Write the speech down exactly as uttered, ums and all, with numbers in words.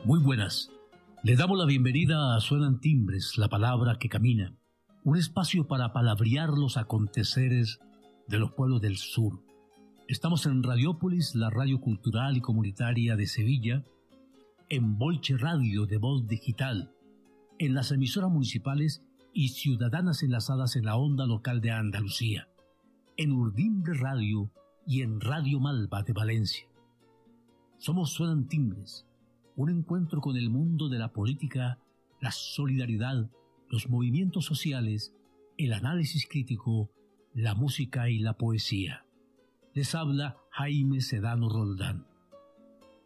Muy buenas. Le damos la bienvenida a Suenan Timbres, la palabra que camina, un espacio para palabrear los aconteceres de los pueblos del sur. Estamos en Radiópolis, la radio cultural y comunitaria de Sevilla, en Bolche Radio de Voz Digital, en las emisoras municipales y ciudadanas enlazadas en la onda local de Andalucía, en Urdimbre Radio y en Radio Malva de Valencia. Somos Suenan Timbres, un encuentro con el mundo de la política, la solidaridad, los movimientos sociales, el análisis crítico, la música y la poesía. Les habla Jaime Sedano Roldán.